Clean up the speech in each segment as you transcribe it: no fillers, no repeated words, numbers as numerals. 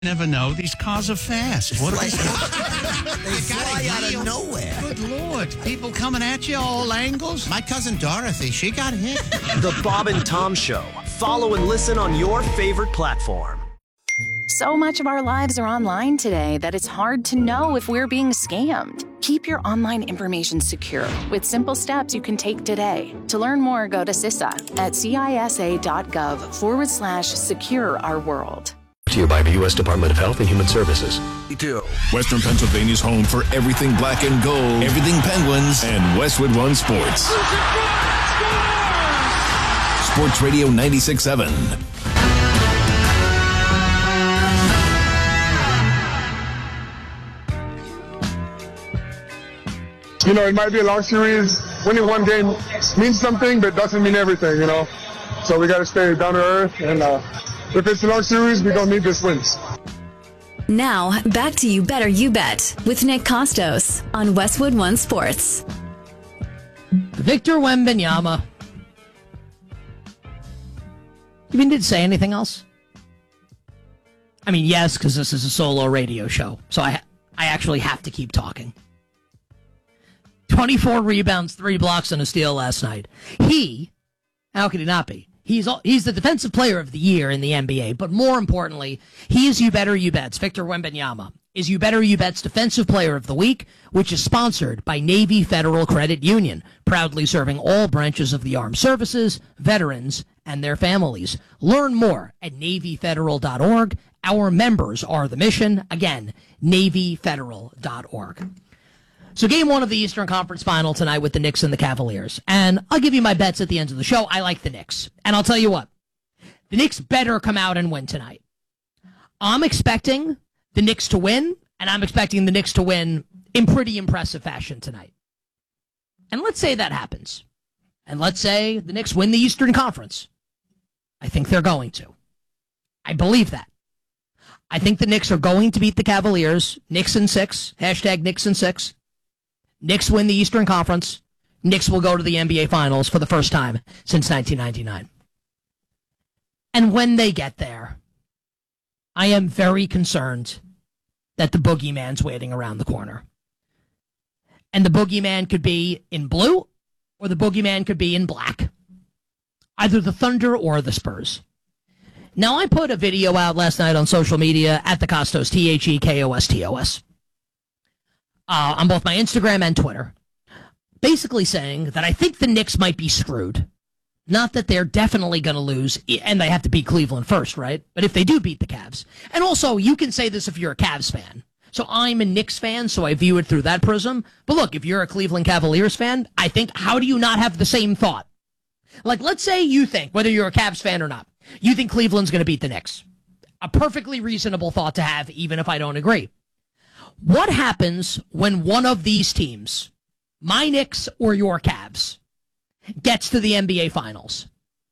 Never know. These cars are fast. What are They fly out of nowhere. Good Lord. People coming at you all angles. My cousin Dorothy, she got hit. The Bob and Tom Show. Follow and listen on your favorite platform. So much of our lives are online today that it's hard to know if we're being scammed. Keep your online information secure with simple steps you can take today. To learn more, go to CISA at cisa.gov/secure our world. To you by the U.S. Department of Health and Human Services. Western Pennsylvania's home for everything black and gold, everything Penguins, and Westwood One Sports. Sports Radio 96.7. You know, it might be a long series. Winning one game means something, but doesn't mean everything, you know. So we got to stay down to earth, and if it's a long series, we don't need this wins. Now, back to You Better You Bet with Nick Costos on Westwood One Sports. Victor Wembanyama. You mean, did say anything else? I mean, yes, because this is a solo radio show, so I actually have to keep talking. 24 rebounds, 3 blocks, and a steal last night. How could he not be? He's the defensive player of the year in the NBA, but more importantly, he is You Better You Bet's. Victor Wembanyama is You Better You Bet's Defensive Player of the Week, which is sponsored by Navy Federal Credit Union, proudly serving all branches of the armed services, veterans, and their families. Learn more at NavyFederal.org. Our members are the mission. Again, NavyFederal.org. So game 1 of the Eastern Conference Final tonight with the Knicks and the Cavaliers. And I'll give you my bets at the end of the show. I like the Knicks. And I'll tell you what, the Knicks better come out and win tonight. I'm expecting the Knicks to win, and I'm expecting the Knicks to win in pretty impressive fashion tonight. And let's say that happens. And let's say the Knicks win the Eastern Conference. I think they're going to. I believe that. I think the Knicks are going to beat the Cavaliers. Knicks in 6. Hashtag Knicks in 6. Knicks win the Eastern Conference. Knicks will go to the NBA Finals for the first time since 1999. And when they get there, I am very concerned that the boogeyman's waiting around the corner. And the boogeyman could be in blue, or the boogeyman could be in black. Either the Thunder or the Spurs. Now, I put a video out last night on social media at the Costos, TheKostos. On both my Instagram and Twitter, basically saying that I think the Knicks might be screwed. Not that they're definitely going to lose, and they have to beat Cleveland first, right? But if they do beat the Cavs. And also, you can say this if you're a Cavs fan. So I'm a Knicks fan, so I view it through that prism. But look, if you're a Cleveland Cavaliers fan, I think, how do you not have the same thought? Like, let's say you think, whether you're a Cavs fan or not, you think Cleveland's going to beat the Knicks. A perfectly reasonable thought to have, even if I don't agree. What happens when one of these teams, my Knicks or your Cavs, gets to the NBA Finals?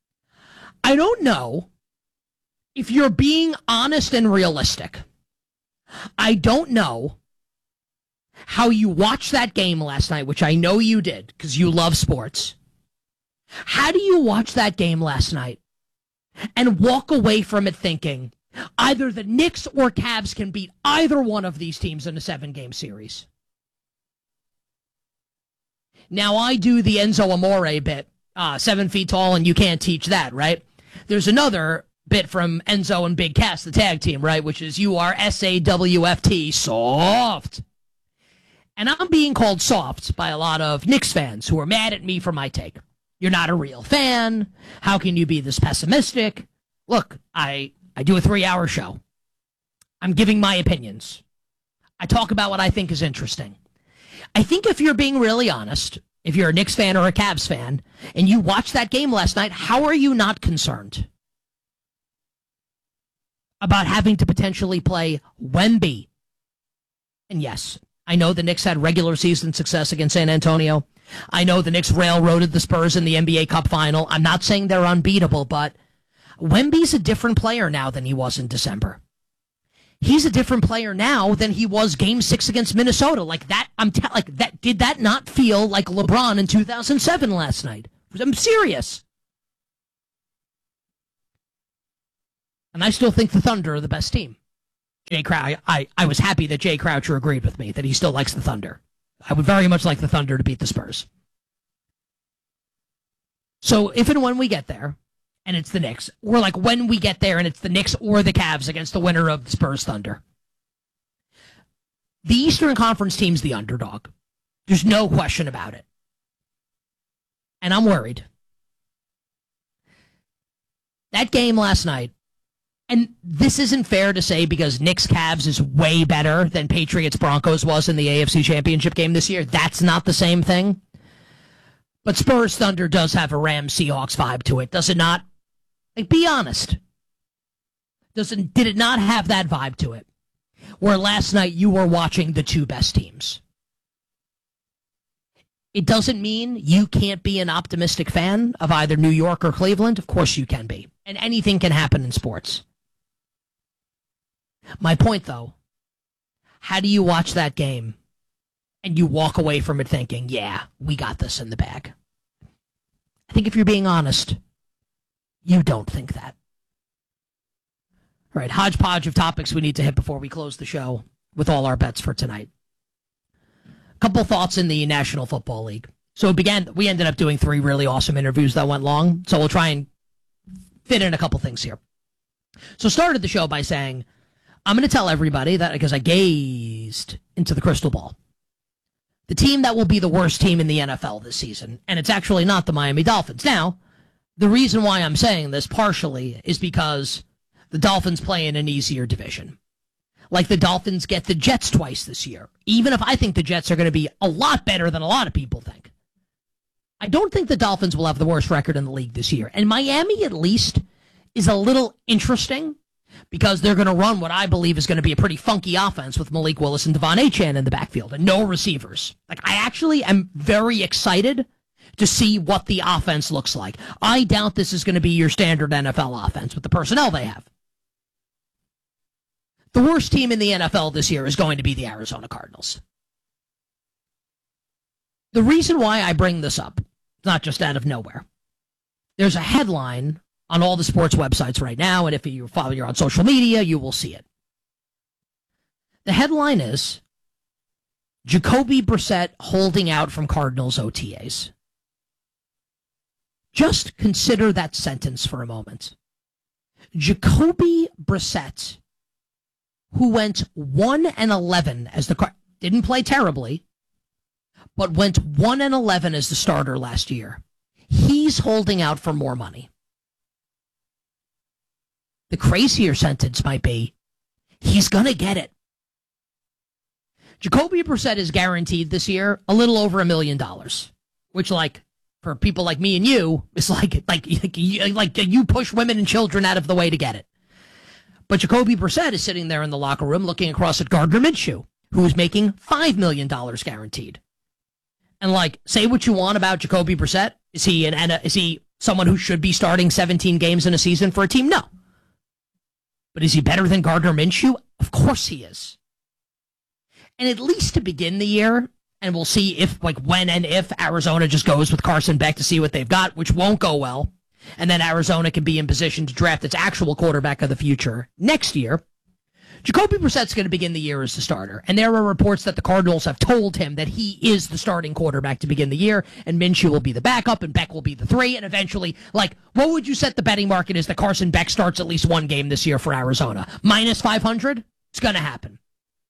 I don't know if you're being honest and realistic. I don't know how you watched that game last night, which I know you did because you love sports. How do you watch that game last night and walk away from it thinking either the Knicks or Cavs can beat either one of these teams in a 7-game series? Now, I do the Enzo Amore bit, 7 feet tall, and you can't teach that, right? There's another bit from Enzo and Big Cass, the tag team, right, which is you are SAWFT, soft. And I'm being called soft by a lot of Knicks fans who are mad at me for my take. You're not a real fan. How can you be this pessimistic? Look, I do a 3-hour show. I'm giving my opinions. I talk about what I think is interesting. I think if you're being really honest, if you're a Knicks fan or a Cavs fan, and you watched that game last night, how are you not concerned about having to potentially play Wemby? And yes, I know the Knicks had regular season success against San Antonio. I know the Knicks railroaded the Spurs in the NBA Cup final. I'm not saying they're unbeatable, but Wemby's a different player now than he was in December. He's a different player now than he was Game 6 against Minnesota. Like that, did that not feel like LeBron in 2007 last night? I'm serious. And I still think the Thunder are the best team. Jay I was happy that Jay Croucher agreed with me that he still likes the Thunder. I would very much like the Thunder to beat the Spurs. So if and when we get there, and it's the Knicks, or like when we get there and it's the Knicks or the Cavs against the winner of the Spurs Thunder, the Eastern Conference team's the underdog. There's no question about it. And I'm worried. That game last night, and this isn't fair to say because Knicks Cavs is way better than Patriots Broncos was in the AFC Championship game this year. That's not the same thing. But Spurs Thunder does have a Rams Seahawks vibe to it, does it not? Like, be honest. Did it not have that vibe to it? Where last night you were watching the two best teams. It doesn't mean you can't be an optimistic fan of either New York or Cleveland. Of course you can be. And anything can happen in sports. My point, though, how do you watch that game and you walk away from it thinking, yeah, we got this in the bag? I think if you're being honest, you don't think that. All right, hodgepodge of topics we need to hit before we close the show with all our bets for tonight. Couple thoughts in the National Football League. So we ended up doing 3 really awesome interviews that went long, so we'll try and fit in a couple things here. So started the show by saying, I'm going to tell everybody that because I gazed into the crystal ball, the team that will be the worst team in the NFL this season, and it's actually not the Miami Dolphins. Now, the reason why I'm saying this partially is because the Dolphins play in an easier division. Like the Dolphins get the Jets twice this year, even if I think the Jets are going to be a lot better than a lot of people think. I don't think the Dolphins will have the worst record in the league this year. And Miami, at least, is a little interesting because they're going to run what I believe is going to be a pretty funky offense with Malik Willis and Devon Achane in the backfield and no receivers. Like, I actually am very excited to see what the offense looks like. I doubt this is going to be your standard NFL offense with the personnel they have. The worst team in the NFL this year is going to be the Arizona Cardinals. The reason why I bring this up, not just out of nowhere, there's a headline on all the sports websites right now, and if you follow you're on social media, you will see it. The headline is, Jacoby Brissett holding out from Cardinals OTAs. Just consider that sentence for a moment. Jacoby Brissett, who went 1-11 as didn't play terribly, but went 1-11 as the starter last year. He's holding out for more money. The crazier sentence might be, he's going to get it. Jacoby Brissett is guaranteed this year a little over $1 million, which, like, for people like me and you, is like you push women and children out of the way to get it. But Jacoby Brissett is sitting there in the locker room looking across at Gardner Minshew, who is making $5 million guaranteed. And, like, say what you want about Jacoby Brissett. Is he someone who should be starting 17 games in a season for a team? No. But is he better than Gardner Minshew? Of course he is. And at least to begin the year, and we'll see if, like, when and if Arizona just goes with Carson Beck to see what they've got, which won't go well, and then Arizona can be in position to draft its actual quarterback of the future next year. Jacoby Brissett's going to begin the year as the starter, and there are reports that the Cardinals have told him that he is the starting quarterback to begin the year, and Minshew will be the backup, and Beck will be the 3, and eventually, like, what would you set the betting market is that Carson Beck starts at least one game this year for Arizona? Minus 500? It's going to happen.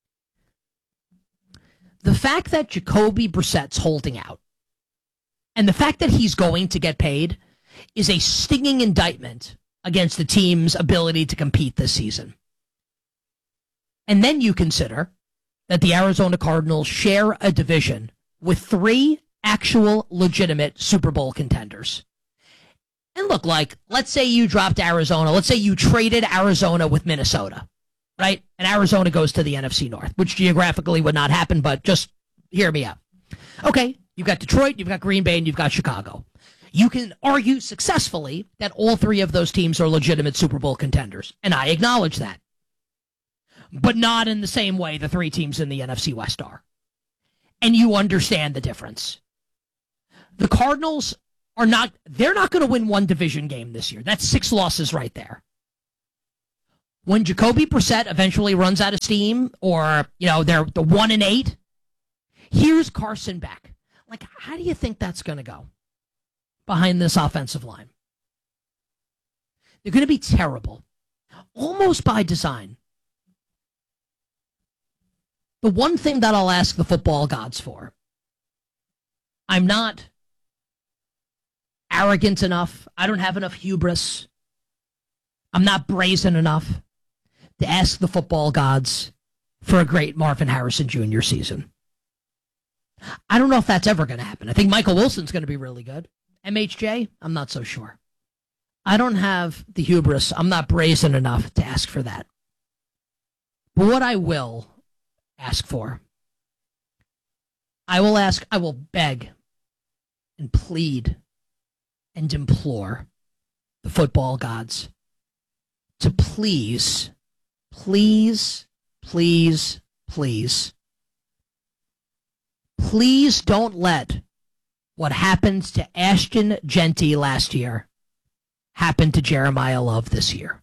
The fact that Jacoby Brissett's holding out, and the fact that he's going to get paid, is a stinging indictment against the team's ability to compete this season. And then you consider that the Arizona Cardinals share a division with 3 actual legitimate Super Bowl contenders. And look, like, let's say you dropped Arizona. Let's say you traded Arizona with Minnesota, right? And Arizona goes to the NFC North, which geographically would not happen, but just hear me out. Okay, you've got Detroit, you've got Green Bay, and you've got Chicago. You can argue successfully that all 3 of those teams are legitimate Super Bowl contenders, and I acknowledge that. But not in the same way the 3 teams in the NFC West are. And you understand the difference. The Cardinals they're not going to win one division game this year. That's 6 losses right there. when Jacoby Brissett eventually runs out of steam, or, they're the 1-8, here's Carson Beck. Like, how do you think that's going to go behind this offensive line? They're going to be terrible, almost by design. The one thing that I'll ask the football gods for, I'm not arrogant enough. I don't have enough hubris. I'm not brazen enough to ask the football gods for a great Marvin Harrison Jr. season. I don't know if that's ever going to happen. I think Michael Wilson's going to be really good. MHJ, I'm not so sure. I don't have the hubris. I'm not brazen enough to ask for that. But what I will ask for, I will beg and plead and implore the football gods to please, please, please, please, please don't let what happened to Ashton Jeanty last year happen to Jeremiah Love this year.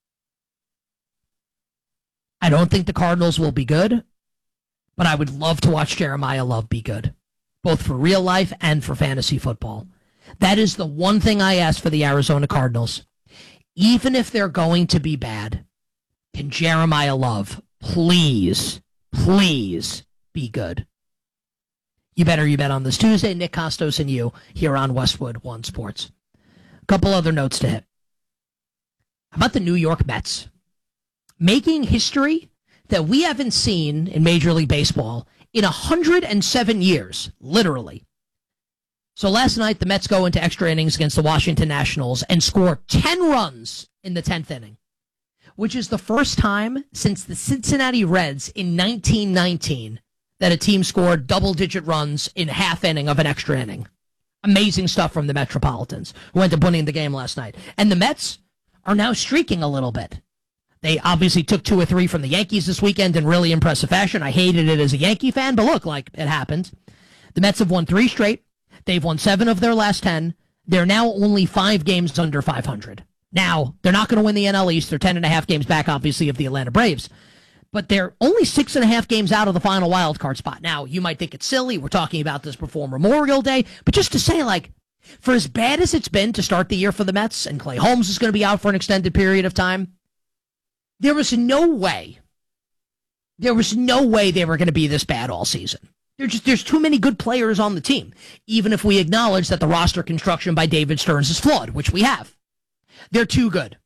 I don't think the Cardinals will be good, but I would love to watch Jeremiah Love be good, both for real life and for fantasy football. That is the one thing I ask for the Arizona Cardinals. Even if they're going to be bad, can Jeremiah Love please, please be good? You bet on this Tuesday. Nick Costos and you here on Westwood One Sports. A couple other notes to hit. How about the New York Mets? Making history that we haven't seen in Major League Baseball in 107 years, literally. So last night, the Mets go into extra innings against the Washington Nationals and score 10 runs in the 10th inning, which is the first time since the Cincinnati Reds in 1919 that a team scored double-digit runs in half inning of an extra inning. Amazing stuff from the Metropolitans, who went to winning the game last night. And the Mets are now streaking a little bit. They obviously took 2 or 3 from the Yankees this weekend in really impressive fashion. I hated it as a Yankee fan, but look, like, it happened. The Mets have won 3 straight. They've won 7 of their last 10. They're now only 5 games under 500. Now, they're not going to win the NL East. They're 10.5 games back, obviously, of the Atlanta Braves. But they're only 6.5 games out of the final wild card spot. Now, you might think it's silly. We're talking about this before Memorial Day. But just to say, like, for as bad as it's been to start the year for the Mets, and Clay Holmes is going to be out for an extended period of time, there was no way they were going to be this bad all season. There's too many good players on the team, even if we acknowledge that the roster construction by David Stearns is flawed, which we have. They're too good.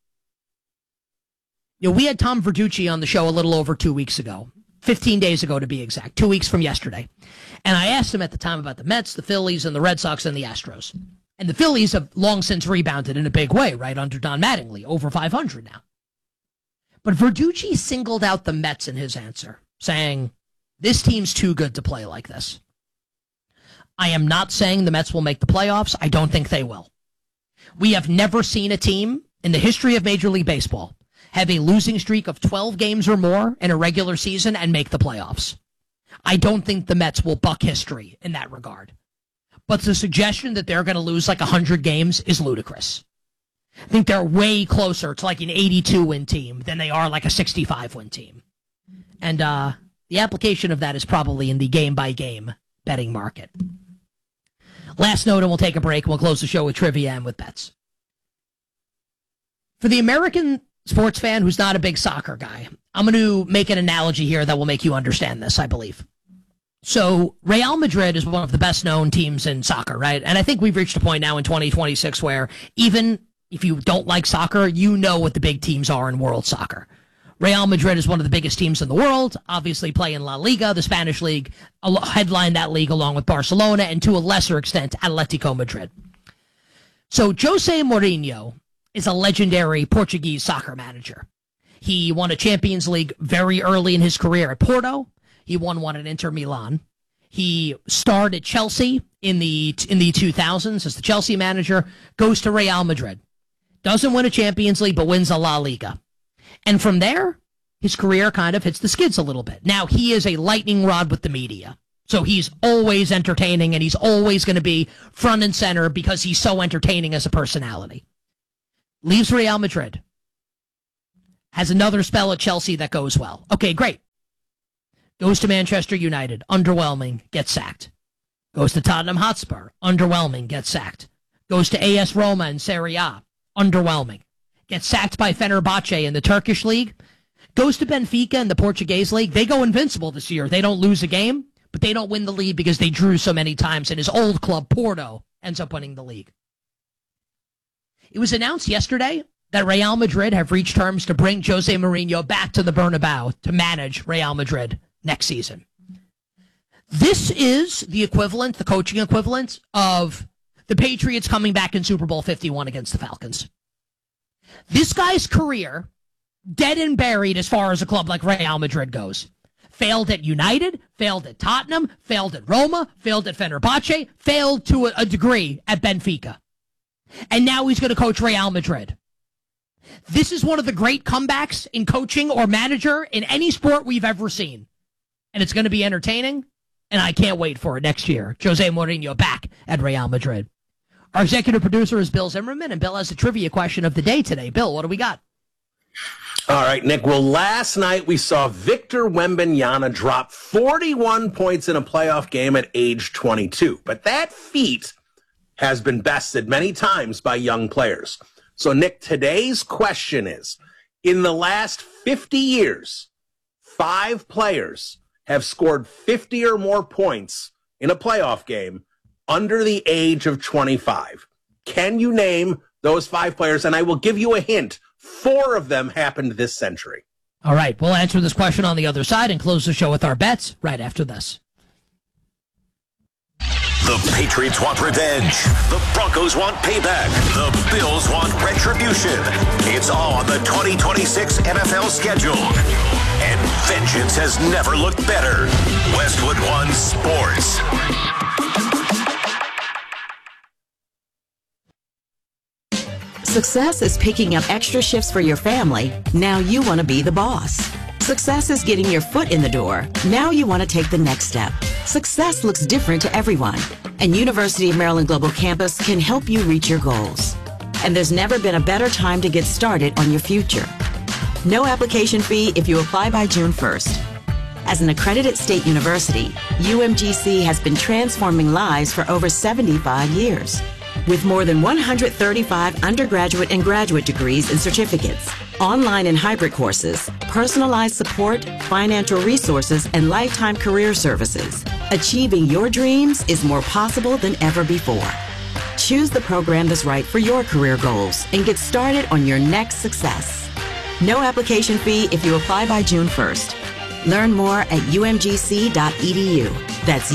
We had Tom Verducci on the show a little over 2 weeks ago, 15 days ago to be exact, 2 weeks from yesterday. And I asked him at the time about the Mets, the Phillies, and the Red Sox and the Astros. And the Phillies have long since rebounded in a big way, right, under Don Mattingly, over 500 now. But Verducci singled out the Mets in his answer, saying, this team's too good to play like this. I am not saying the Mets will make the playoffs. I don't think they will. We have never seen a team in the history of Major League Baseball have a losing streak of 12 games or more in a regular season and make the playoffs. I don't think the Mets will buck history in that regard. But the suggestion that they're going to lose like 100 games is ludicrous. I think they're way closer to like an 82-win team than they are like a 65-win team. And the application of that is probably in the game-by-game betting market. Last note, and we'll take a break. We'll close the show with trivia and with bets. For the American sports fan who's not a big soccer guy, I'm going to make an analogy here that will make you understand this, I believe. So Real Madrid is one of the best-known teams in soccer, right? And I think we've reached a point now in 2026 where even if you don't like soccer, you know what the big teams are in world soccer. Real Madrid is one of the biggest teams in the world, obviously play in La Liga, the Spanish league, headline that league along with Barcelona, and to a lesser extent, Atletico Madrid. So Jose Mourinho is a legendary Portuguese soccer manager. He won a Champions League very early in his career at Porto. He won one at Inter Milan. He starred at Chelsea in the 2000s as the Chelsea manager, goes to Real Madrid. Doesn't win a Champions League, but wins a La Liga. And from there, his career kind of hits the skids a little bit. Now, he is a lightning rod with the media. So he's always entertaining, and he's always going to be front and center because he's so entertaining as a personality. Leaves Real Madrid. Has another spell at Chelsea that goes well. Okay, great. Goes to Manchester United. Underwhelming. Gets sacked. Goes to Tottenham Hotspur. Underwhelming. Gets sacked. Goes to AS Roma in Serie A. Underwhelming. Gets sacked by Fenerbahce in the Turkish league. Goes to Benfica in the Portuguese league. They go invincible this year. They don't lose a game, but they don't win the league because they drew so many times, and his old club, Porto, ends up winning the league. It was announced yesterday that Real Madrid have reached terms to bring Jose Mourinho back to the Bernabeu to manage Real Madrid next season. This is the equivalent, the coaching equivalent, of the Patriots coming back in Super Bowl 51 against the Falcons. This guy's career, dead and buried as far as a club like Real Madrid goes. Failed at United, failed at Tottenham, failed at Roma, failed at Fenerbahce, failed to a degree at Benfica. And now he's going to coach Real Madrid. This is one of the great comebacks in coaching or manager in any sport we've ever seen. And it's going to be entertaining, and I can't wait for it next year. Jose Mourinho back at Real Madrid. Our executive producer is Bill Zimmerman, and Bill has a trivia question of the day today. Bill, what do we got? All right, Nick. Well, last night we saw Victor Wembanyama drop 41 points in a playoff game at age 22. But that feat has been bested many times by young players. So, Nick, today's question is, in the last 50 years, 5 players have scored 50 or more points in a playoff game under the age of 25. Can you name those 5 players? And I will give you a hint. 4 of them happened this century. All right, we'll answer this question on the other side and close the show with our bets right after this. The Patriots want revenge. The Broncos want payback. The Bills want retribution. It's all on the 2026 NFL schedule. And vengeance has never looked better. Westwood One Sports. Success is picking up extra shifts for your family. Now you want to be the boss. Success is getting your foot in the door. Now you want to take the next step. Success looks different to everyone, and University of Maryland Global Campus can help you reach your goals. And there's never been a better time to get started on your future. No application fee if you apply by June 1st. As an accredited state university, UMGC has been transforming lives for over 75 years. With more than 135 undergraduate and graduate degrees and certificates, online and hybrid courses, personalized support, financial resources, and lifetime career services, achieving your dreams is more possible than ever before. Choose the program that's right for your career goals and get started on your next success. No application fee if you apply by June 1st. Learn more at umgc.edu. That's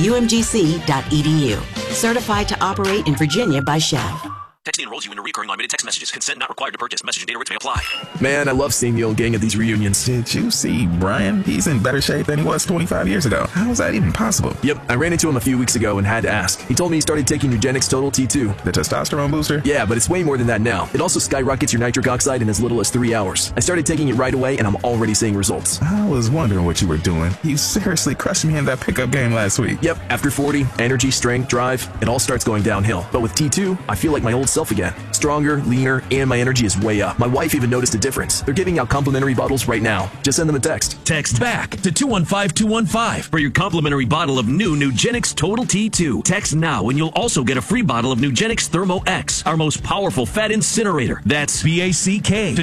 umgc.edu. Certified to operate in Virginia by Chev. Texting enrolls you into recurring automated text messages. Consent not required to purchase. Message and data rates may apply. Man, I love seeing the old gang at these reunions. Did you see Brian? He's in better shape than he was 25 years ago. How is that even possible? Yep, I ran into him a few weeks ago and had to ask. He told me he started taking Nugenix Total T2. The testosterone booster? Yeah, but it's way more than that now. It also skyrockets your nitric oxide in as little as 3 hours. I started taking it right away, and I'm already seeing results. I was wondering what you were doing. You seriously crushed me in that pickup game last week. Yep, after 40, energy, strength, drive, it all starts going downhill. But with T2, I feel like my old self again. Stronger, leaner, and my energy is way up. My wife even noticed a difference. They're giving out complimentary bottles right now. Just send them a text. Text BACK to 215-215 for your complimentary bottle of new Nugenix Total T2. Text now and you'll also get a free bottle of Nugenix Thermo X, our most powerful fat incinerator. That's BACK to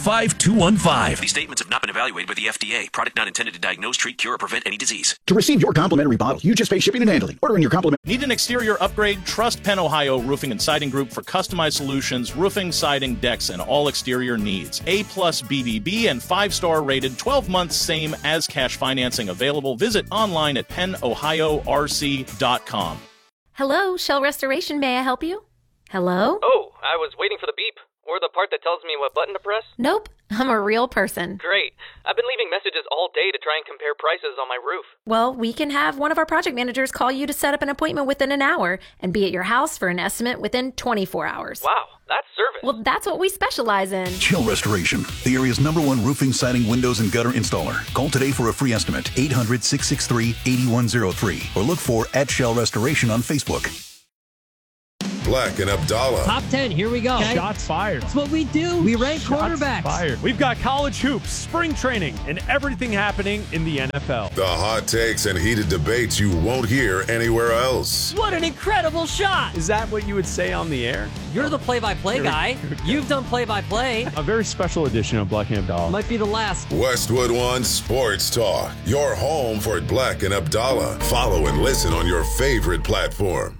215-215. These statements have not been evaluated by the FDA. Product not intended to diagnose, treat, cure, or prevent any disease. To receive your complimentary bottle, you just pay shipping and handling. Ordering your complimentary. Need an exterior upgrade? Trust Penn Ohio Roofing and Siding Group for customized solutions, roofing, siding, decks, and all exterior needs. A+ BBB and 5-star rated, 12 months same as cash financing available. Visit online at pennohiorc.com. Hello, Shell Restoration. May I help you? Hello? Oh, I was waiting for the beep. Or the part that tells me what button to press? Nope, I'm a real person. Great. I've been leaving messages all day to try and compare prices on my roof. Well, we can have one of our project managers call you to set up an appointment within an hour and be at your house for an estimate within 24 hours. Wow, that's service. Well, that's what we specialize in. Shell Restoration, the area's #1 roofing, siding, windows, and gutter installer. Call today for a free estimate, 800-663-8103, or look for @Shell Restoration on Facebook. Black and Abdallah. Top 10, here we go. Okay. Shots fired. That's what we do. We rank quarterbacks. Fired. We've got college hoops, spring training, and everything happening in the NFL. The hot takes and heated debates you won't hear anywhere else. What an incredible shot. Is that what you would say on the air? You're the play-by-play guy. You've done play-by-play. A very special edition of Black and Abdallah. Might be the last. Westwood One Sports Talk. Your home for Black and Abdallah. Follow and listen on your favorite platform.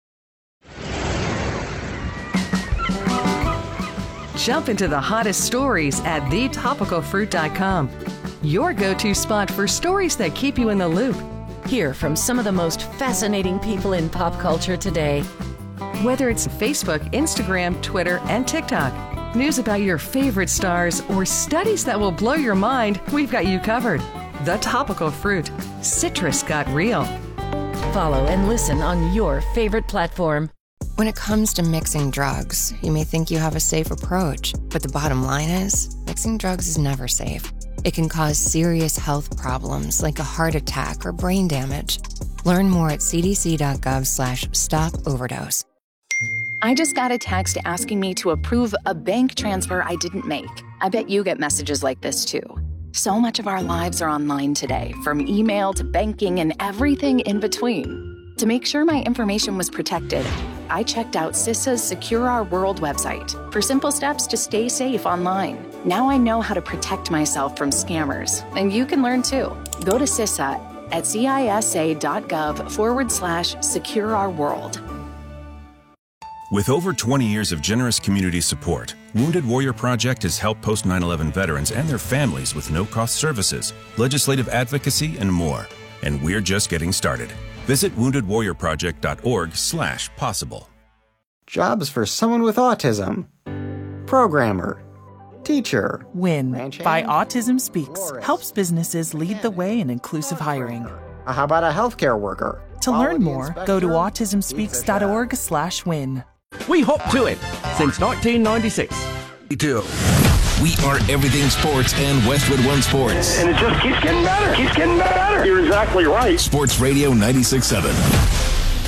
Jump into the hottest stories at thetopicalfruit.com. Your go-to spot for stories that keep you in the loop. Hear from some of the most fascinating people in pop culture today. Whether it's Facebook, Instagram, Twitter, and TikTok, news about your favorite stars, or studies that will blow your mind, we've got you covered. The Topical Fruit. Citrus got real. Follow and listen on your favorite platform. When it comes to mixing drugs, you may think you have a safe approach, but the bottom line is, mixing drugs is never safe. It can cause serious health problems like a heart attack or brain damage. Learn more at cdc.gov/stop-overdose. I just got a text asking me to approve a bank transfer I didn't make. I bet you get messages like this too. So much of our lives are online today, from email to banking and everything in between. To make sure my information was protected, I checked out CISA's Secure Our World website for simple steps to stay safe online. Now I know how to protect myself from scammers, and you can learn too. Go to CISA at cisa.gov/Secure Our World. With over 20 years of generous community support, Wounded Warrior Project has helped post 9/11 veterans and their families with no-cost services, legislative advocacy, and more. And we're just getting started. Visit woundedwarriorproject.org/possible. Jobs for someone with autism. Programmer. Teacher. WIN by Autism Speaks helps businesses lead the way in inclusive hiring. How about a healthcare worker? To learn more, go to autismspeaks.org/win. We hop to it since 1996. We are everything sports and Westwood One Sports. And it just keeps getting better, You're exactly right. Sports Radio 96.7.